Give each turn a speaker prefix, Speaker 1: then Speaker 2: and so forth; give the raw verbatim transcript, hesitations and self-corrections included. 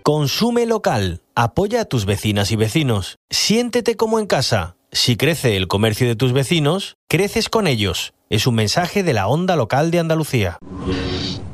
Speaker 1: Consume local. Apoya a tus vecinas y vecinos. Siéntete como en casa. Si crece el comercio de tus vecinos, creces con ellos. Es un mensaje de la Onda Local de Andalucía.